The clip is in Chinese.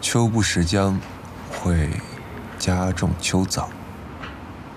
秋不食姜会加重秋燥。